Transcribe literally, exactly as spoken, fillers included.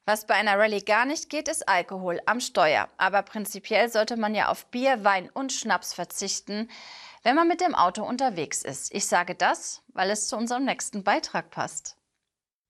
Was bei einer Rallye gar nicht geht, ist Alkohol am Steuer. Aber prinzipiell sollte man ja auf Bier, Wein und Schnaps verzichten, wenn man mit dem Auto unterwegs ist. Ich sage das, weil es zu unserem nächsten Beitrag passt.